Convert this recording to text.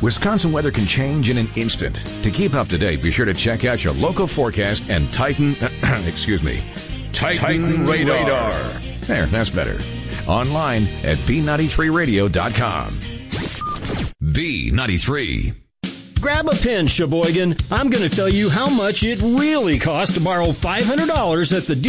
Wisconsin weather can change in an instant. To keep up to date, be sure to check out your local forecast and Titan radar. There, that's better. Online at B93radio.com. B93. Grab a pen, Sheboygan. I'm going to tell you how much it really costs to borrow $500 at the